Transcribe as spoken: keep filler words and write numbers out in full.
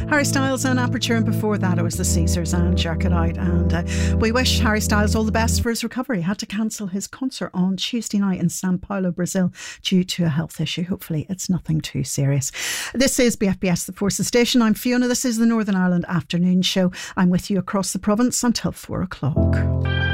Harry Styles and Aperture, and before that it was the Caesars and Jerk It Out. And uh, we wish Harry Styles all the best for his recovery. He had to cancel his concert on Tuesday night in Sao Paulo, Brazil, due to a health issue. Hopefully it's nothing too serious. This is B F B S The Forces Station. I'm Fiona. This is the Northern Ireland Afternoon Show. I'm with you across the province until four o'clock.